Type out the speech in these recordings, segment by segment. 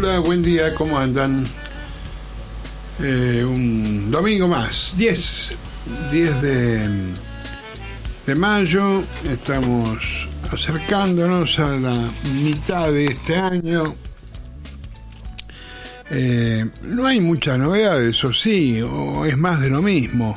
Hola, buen día, ¿cómo andan? Un domingo más, 10 de mayo, estamos acercándonos a la mitad de este año. No hay muchas novedades, eso sí, o es más de lo mismo.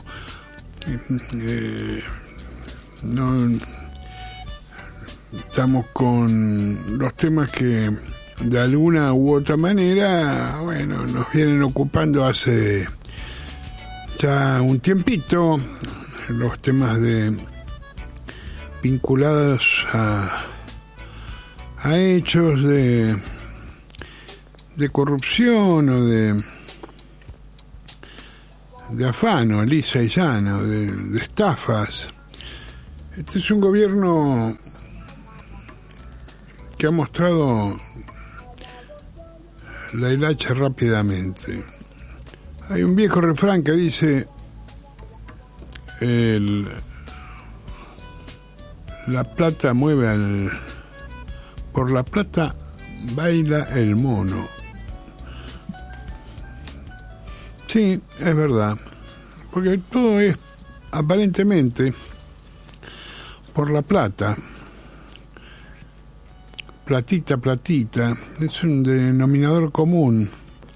No estamos con los temas que de alguna u otra manera, bueno, nos vienen ocupando hace ya un tiempito, los temas vinculados a hechos de corrupción o de afano, lisa y llano, de estafas. Este es un gobierno que ha mostrado la hilacha rápidamente. Hay un viejo refrán que dice: la plata mueve por la plata baila el mono. Sí, es verdad, porque todo es aparentemente por la plata. Platita, es un denominador común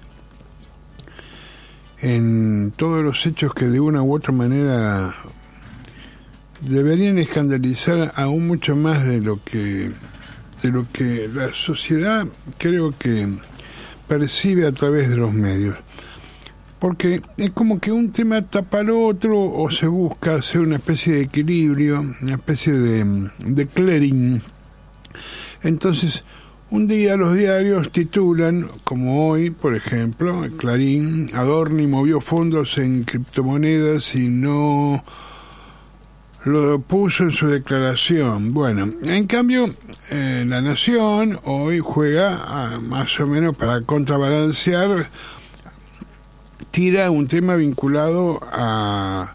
en todos los hechos que de una u otra manera deberían escandalizar aún mucho más de lo que la sociedad creo que percibe a través de los medios. Porque es como que un tema tapa al otro, o se busca hacer una especie de equilibrio, una especie de clearing. Entonces, un día los diarios titulan, como hoy, por ejemplo, Clarín: Adorni movió fondos en criptomonedas y no lo puso en su declaración. Bueno, en cambio, La Nación hoy juega más o menos para contrabalancear, tira un tema vinculado a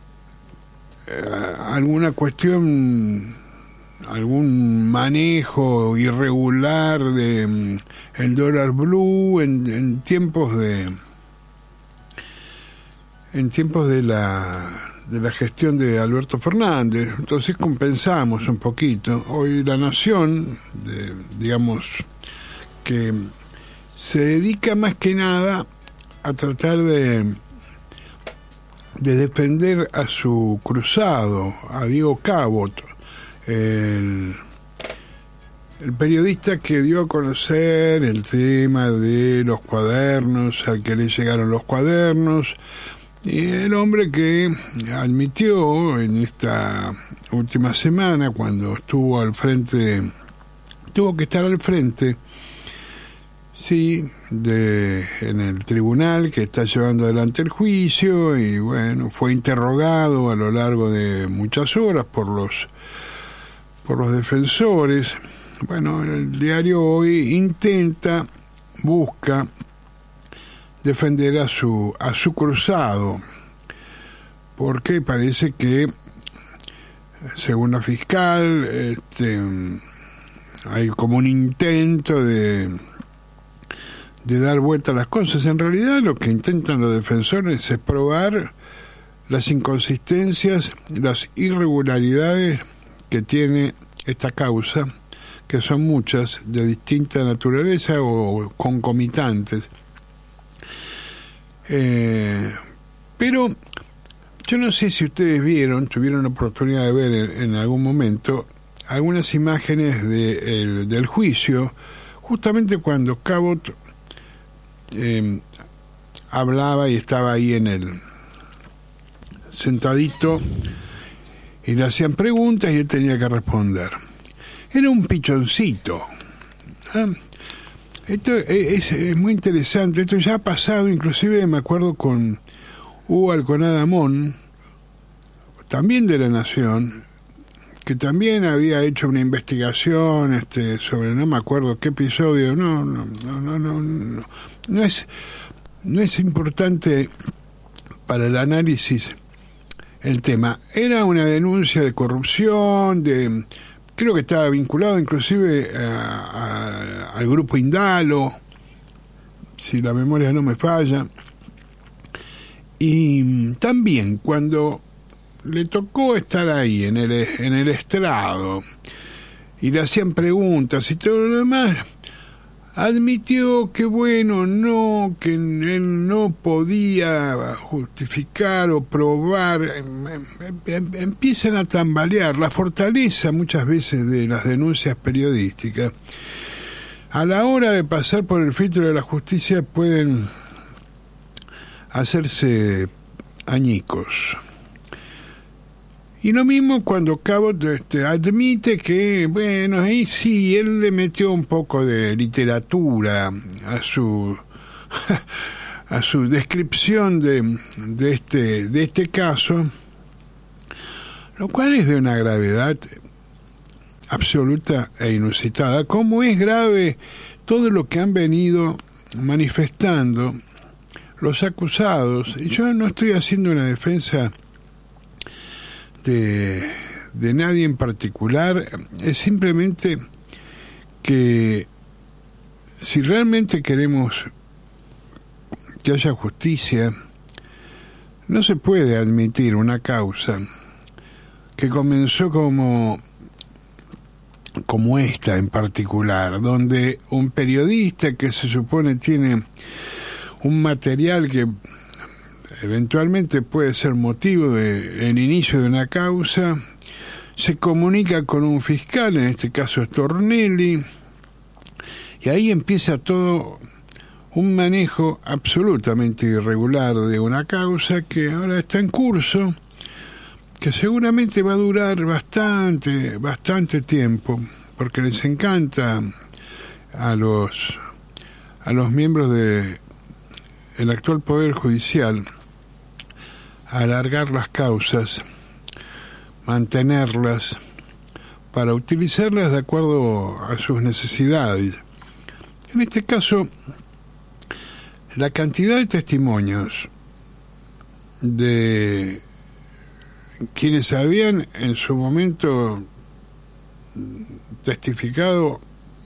alguna cuestión, algún manejo irregular de el dólar blue en tiempos de la gestión de Alberto Fernández. Entonces compensamos un poquito. Hoy La Nación, digamos, que se dedica más que nada a tratar de defender a su cruzado, a Diego Cabot, el periodista que dio a conocer el tema de los cuadernos, al que le llegaron los cuadernos, y el hombre que admitió en esta última semana, cuando tuvo que estar al frente, sí, en el tribunal que está llevando adelante el juicio, y bueno, fue interrogado a lo largo de muchas horas por los defensores. Bueno, el diario hoy busca defender a su cruzado, porque parece que, según la fiscal, hay como un intento de dar vuelta a las cosas. En realidad lo que intentan los defensores es probar las inconsistencias, las irregularidades que tiene esta causa, que son muchas, de distinta naturaleza o concomitantes. Pero yo no sé si ustedes tuvieron la oportunidad de ver en algún momento algunas imágenes del juicio, justamente cuando Cabot hablaba y estaba ahí sentadito, y le hacían preguntas y él tenía que responder. Era un pichoncito. Esto es muy interesante. Esto ya ha pasado, inclusive me acuerdo con Hugo Alconada Amón, también de La Nación, que también había hecho una investigación sobre, no me acuerdo qué episodio. No es importante para el análisis el tema. Era una denuncia de corrupción, creo que estaba vinculado inclusive al grupo Indalo, si la memoria no me falla. Y también cuando le tocó estar ahí en el estrado y le hacían preguntas y todo lo demás, admitió que que él no podía justificar o probar. Empiezan a tambalear. La fortaleza muchas veces de las denuncias periodísticas, a la hora de pasar por el filtro de la justicia, pueden hacerse añicos. Y lo mismo cuando Cabot admite que, bueno, ahí sí, él le metió un poco de literatura a su a su descripción de este caso, lo cual es de una gravedad absoluta e inusitada, como es grave todo lo que han venido manifestando los acusados. Y yo no estoy haciendo una defensa de nadie en particular, es simplemente que si realmente queremos que haya justicia, no se puede admitir una causa que comenzó como esta en particular, donde un periodista que se supone tiene un material que eventualmente puede ser motivo del inicio de una causa, se comunica con un fiscal, en este caso es Tornelli, y ahí empieza todo un manejo absolutamente irregular de una causa que ahora está en curso, que seguramente va a durar bastante tiempo, porque les encanta a los miembros del actual Poder Judicial alargar las causas, mantenerlas, para utilizarlas de acuerdo a sus necesidades. En este caso, la cantidad de testimonios de quienes habían en su momento testificado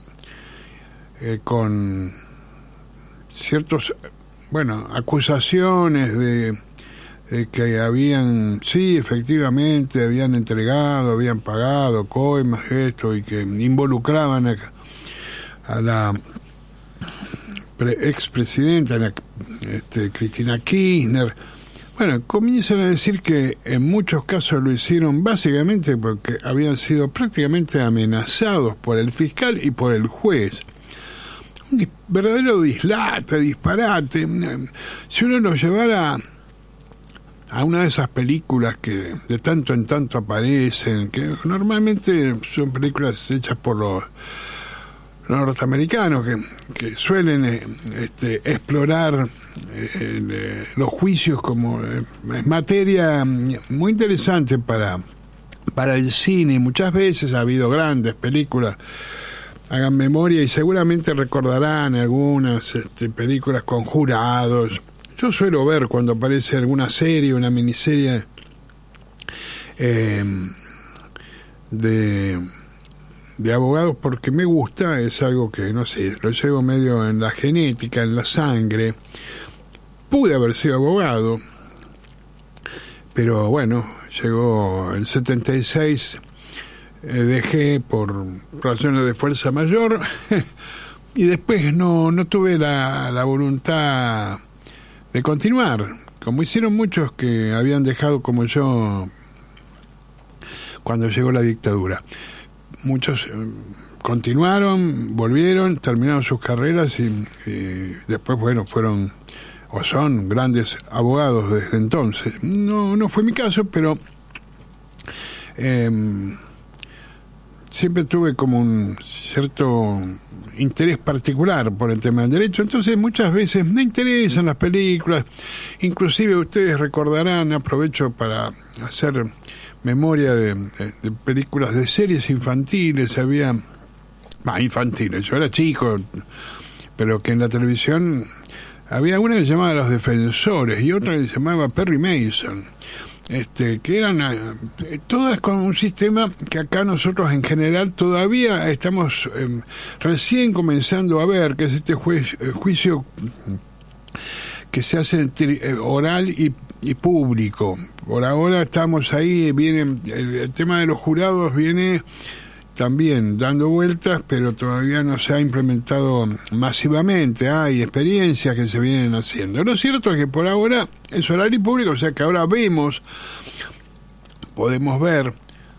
con ciertos, acusaciones de que habían, sí, efectivamente, habían entregado, habían pagado coimas, esto, y que involucraban a la expresidenta, Cristina Kirchner. Bueno, comienzan a decir que en muchos casos lo hicieron básicamente porque habían sido prácticamente amenazados por el fiscal y por el juez. Un verdadero disparate. Si uno lo llevara a una de esas películas que de tanto en tanto aparecen, que normalmente son películas hechas por los norteamericanos, que suelen explorar los juicios como materia muy interesante para el cine. Muchas veces ha habido grandes películas, hagan memoria y seguramente recordarán algunas películas con jurados. Yo suelo ver cuando aparece alguna serie, una miniserie de abogados, porque me gusta, es algo que, no sé, lo llevo medio en la genética, en la sangre. Pude haber sido abogado, pero bueno, llegó el 76, dejé por razones de fuerza mayor y después no tuve la voluntad de continuar, como hicieron muchos que habían dejado como yo cuando llegó la dictadura. Muchos continuaron, volvieron, terminaron sus carreras y después, fueron o son grandes abogados desde entonces. No fue mi caso, pero siempre tuve como un cierto interés particular por el tema del derecho, entonces muchas veces me interesan las películas. Inclusive ustedes recordarán, aprovecho para hacer memoria de películas, de series infantiles. Había infantiles, yo era chico, pero que en la televisión había una que se llamaba Los Defensores y otra que se llamaba Perry Mason, que eran todas con un sistema que acá nosotros en general todavía estamos recién comenzando a ver, que es este juicio que se hace oral y público. Por ahora estamos ahí, viene el tema de los jurados viene también dando vueltas, pero todavía no se ha implementado masivamente. Hay experiencias que se vienen haciendo. Lo cierto es que por ahora es oral y público, o sea que ahora podemos ver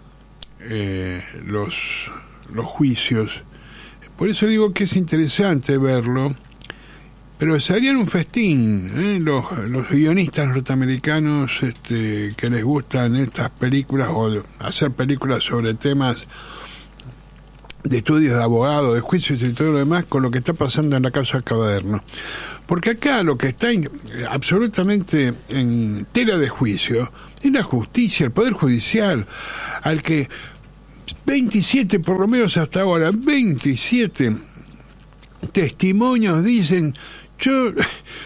los juicios. Por eso digo que es interesante verlo, pero serían un festín, los guionistas norteamericanos que les gustan estas películas o hacer películas sobre temas de estudios de abogado, de juicios y todo lo demás, con lo que está pasando en la causa Caverno. Porque acá lo que está absolutamente en tela de juicio es la justicia, el Poder Judicial, al que 27, por lo menos hasta ahora, 27 testimonios dicen: yo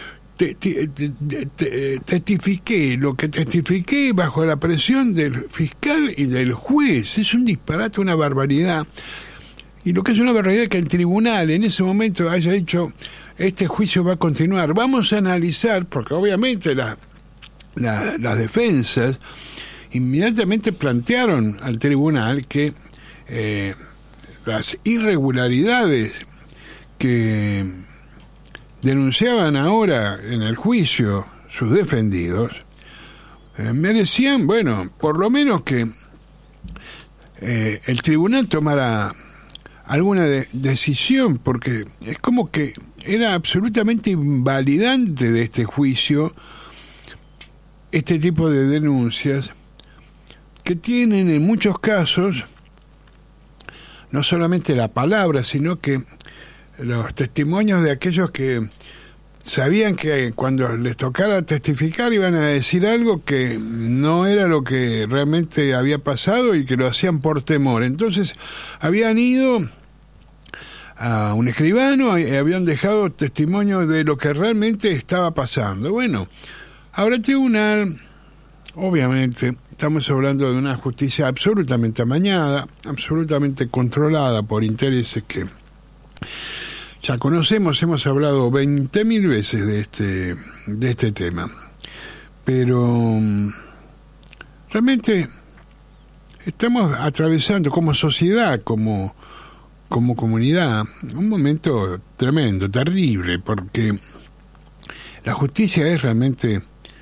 testifiqué lo que testifiqué bajo la presión del fiscal y del juez. Es un disparate, una barbaridad. Y lo que es una barbaridad es que el tribunal en ese momento haya dicho: este juicio va a continuar. Vamos a analizar, porque obviamente las defensas inmediatamente plantearon al tribunal que las irregularidades que denunciaban ahora en el juicio sus defendidos merecían, bueno, por lo menos que el tribunal tomara alguna decisión, porque es como que era absolutamente invalidante de este juicio este tipo de denuncias que tienen en muchos casos no solamente la palabra, sino que los testimonios de aquellos que sabían que cuando les tocara testificar iban a decir algo que no era lo que realmente había pasado y que lo hacían por temor. Entonces habían ido a un escribano y habían dejado testimonio de lo que realmente estaba pasando. Bueno, ahora el tribunal, obviamente, estamos hablando de una justicia absolutamente amañada, absolutamente controlada por intereses que ya conocemos, hemos hablado 20.000 veces de este tema. Pero realmente estamos atravesando como sociedad, como comunidad, un momento tremendo, terrible, porque la justicia es realmente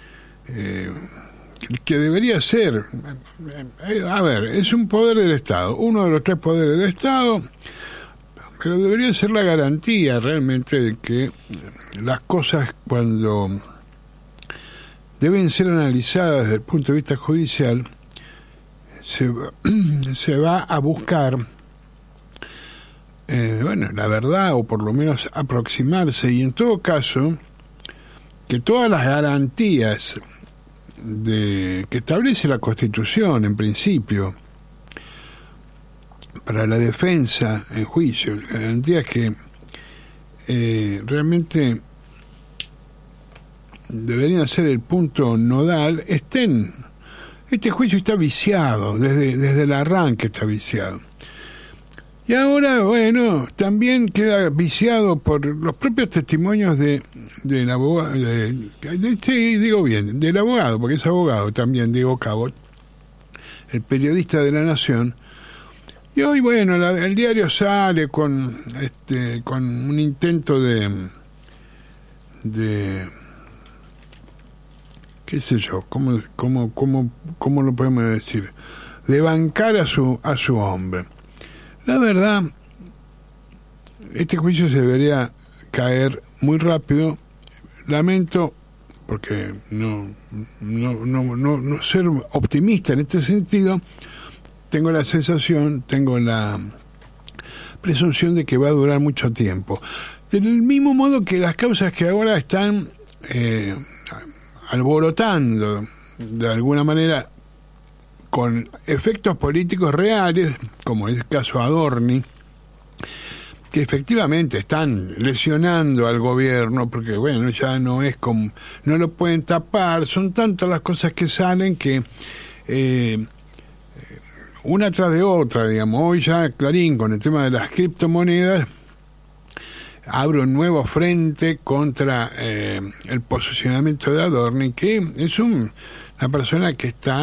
que debería ser, a ver, es un poder del Estado, uno de los 3 poderes del Estado, pero debería ser la garantía realmente de que las cosas, cuando deben ser analizadas desde el punto de vista judicial, se va a buscar la verdad, o por lo menos aproximarse, y en todo caso que todas las garantías que establece la Constitución en principio para la defensa en juicio, garantías que realmente deberían ser el punto nodal, estén. Este juicio está viciado, desde el arranque está viciado. Y ahora, bueno, también queda viciado por los propios testimonios del abogado, del abogado, porque es abogado también, Diego Cabot, el periodista de La Nación. Y hoy, bueno, el diario sale con un intento de qué sé yo, ¿cómo lo podemos decir? De bancar a su hombre. La verdad, este juicio se debería caer muy rápido. Lamento, porque no ser optimista en este sentido, tengo la sensación, tengo la presunción de que va a durar mucho tiempo. Del mismo modo que las causas que ahora están alborotando de alguna manera con efectos políticos reales, como el caso Adorni, que efectivamente están lesionando al gobierno, porque bueno, ya no es como, no lo pueden tapar, son tantas las cosas que salen que una tras de otra, digamos. Hoy ya Clarín, con el tema de las criptomonedas, abre un nuevo frente contra el posicionamiento de Adorni, que es una persona que está